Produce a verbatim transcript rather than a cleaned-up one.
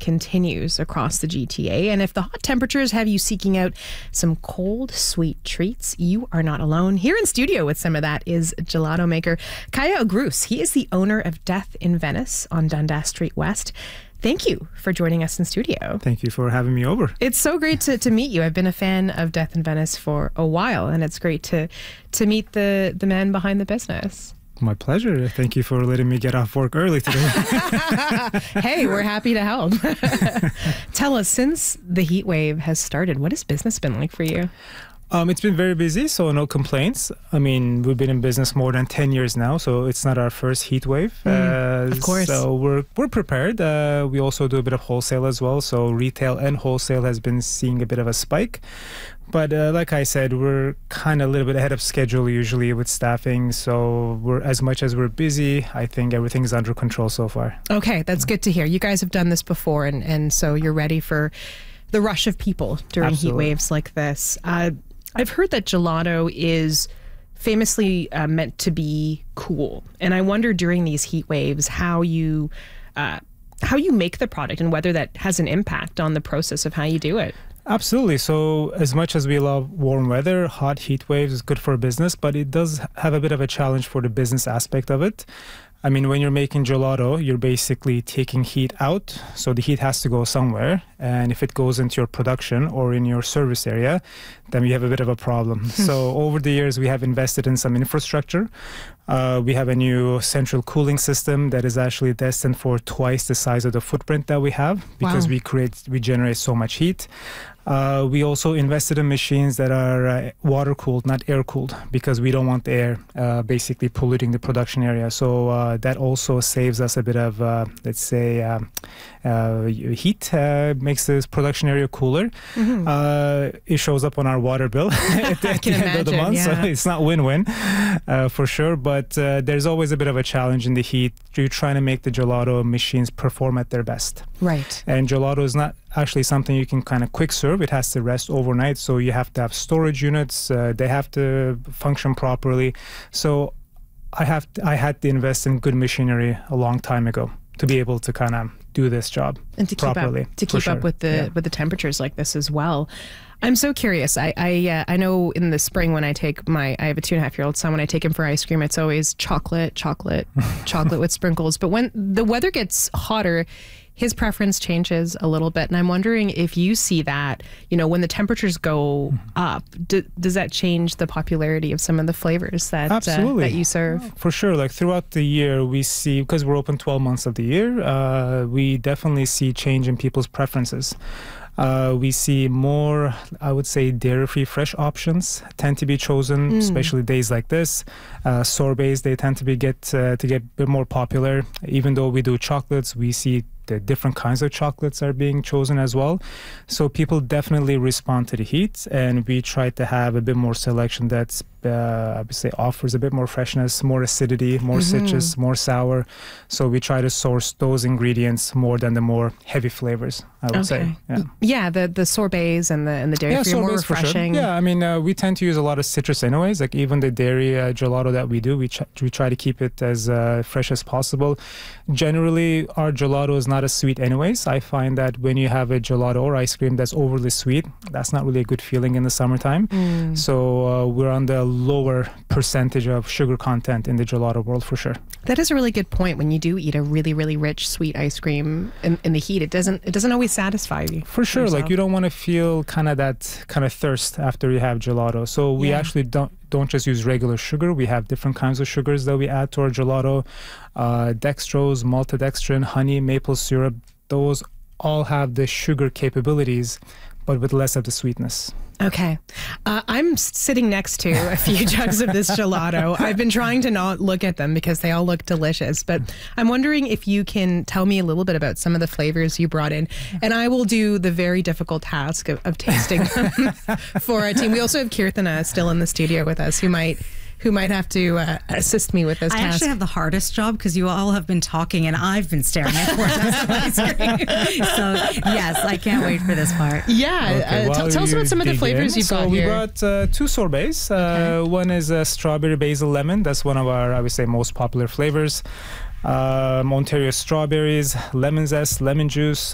continues across the G T A. And if the hot temperatures have you seeking out some cold, sweet treats, you are not alone. Here in studio with some of that is gelato maker Kaya Ogrus. He is the owner of Death in Venice on Dundas Street West. Thank you for joining us in studio. Thank you for having me over. It's so great to, to meet you. I've been a fan of Death in Venice for a while, and it's great to to meet the, the man behind the business. My pleasure. Thank you for letting me get off work early today. Hey, we're happy to help. Tell us, since the heat wave has started, what has business been like for you? Um, it's been very busy, so no complaints. I mean, we've been in business more than ten years now, so it's not our first heat wave. Mm, uh, of course. So we're, we're prepared. Uh, we also do a bit of wholesale as well, so retail and wholesale has been seeing a bit of a spike. But uh, like I said, we're kind of a little bit ahead of schedule usually with staffing. So we're as much as we're busy, I think everything's under control so far. Okay, that's good to hear. You guys have done this before, and, and so you're ready for the rush of people during Absolutely. heat waves like this. Uh, I've heard that gelato is famously uh, meant to be cool. And I wonder during these heat waves how you uh, how you make the product and whether that has an impact on the process of how you do it. Absolutely. So as much as we love warm weather, hot heat waves is good for business, but it does have a bit of a challenge for the business aspect of it. I mean, when you're making gelato, you're basically taking heat out. So the heat has to go somewhere. And if it goes into your production or in your service area, then we have a bit of a problem. So over the years, we have invested in some infrastructure. Uh, we have a new central cooling system that is actually destined for twice the size of the footprint that we have because Wow. we create, we generate so much heat. Uh, we also invested in machines that are uh, water cooled, not air cooled, because we don't want the air uh, basically polluting the production area. So uh, that also saves us a bit of, uh, let's say, um, uh, heat, uh, makes this production area cooler. Mm-hmm. Uh, it shows up on our water bill at the, I can at the end of the imagine, month, yeah. so it's not win-win uh, for sure. But uh, there's always a bit of a challenge in the heat. You're trying to make the gelato machines perform at their best. Right. And gelato is not actually something you can kind of quick serve. It has to rest overnight, so you have to have storage units. Uh, they have to function properly. So I have to, I had to invest in good machinery a long time ago to be able to kind of do this job and to keep properly. up to for keep sure. up with the Yeah. with the temperatures like this as well. I'm so curious. I I, uh, I know in the spring when I take my I have a two and a half year old son, when I take him for ice cream, it's always chocolate, chocolate, chocolate with sprinkles. But when the weather gets hotter, his preference changes a little bit. And I'm wondering if you see that, you know, when the temperatures go up, do, does that change the popularity of some of the flavors that uh, that you serve? For sure. Like throughout the year, we see, because we're open twelve months of the year, uh, we definitely see change in people's preferences. Uh, we see more, I would say, dairy-free fresh options tend to be chosen, mm. especially days like this. Uh, sorbets, they tend to be get uh, to get a bit more popular. Even though we do chocolates, we see the different kinds of chocolates are being chosen as well. So people definitely respond to the heat, and we try to have a bit more selection that's, uh, I would say, offers a bit more freshness, more acidity, more mm-hmm. citrus, more sour. So we try to source those ingredients more than the more heavy flavors, I would okay. say. Yeah. yeah, the the sorbets and the and the dairy yeah, free are more sorbets for sure. refreshing. Yeah, I mean, uh, we tend to use a lot of citrus anyways. Like even the dairy uh, gelato that we do, we ch- we try to keep it as uh, fresh as possible. Generally, our gelato is not as sweet anyways. I find that when you have a gelato or ice cream that's overly sweet, that's not really a good feeling in the summertime. Mm. So uh, we're on the lower percentage of sugar content in the gelato world for sure. That is a really good point. When you do eat a really, really rich sweet ice cream in, in the heat, it doesn't it doesn't always satisfy you. For sure. yourself. Like you don't want to feel kind of that kind of thirst after you have gelato. So we yeah. actually don't don't just use regular sugar. We have different kinds of sugars that we add to our gelato. Uh, dextrose, maltodextrin, honey, maple syrup. Those all have the sugar capabilities, but with less of the sweetness. Okay. Uh, I'm sitting next to a few jugs of this gelato. I've been trying to not look at them because they all look delicious, but I'm wondering if you can tell me a little bit about some of the flavors you brought in, and I will do the very difficult task of, of tasting them for our team. We also have Kirthana still in the studio with us who might who might have to uh, assist me with this I task. actually have the hardest job because you all have been talking and I've been staring at four jugs of ice cream. So yes, I can't wait for this part. Yeah, okay, uh, t- tell us about some of the flavors in, you've got so here. we brought uh, two sorbets. Uh, okay. One is uh, strawberry basil lemon. That's one of our, I would say, most popular flavors. Um, Ontario strawberries, lemon zest, lemon juice,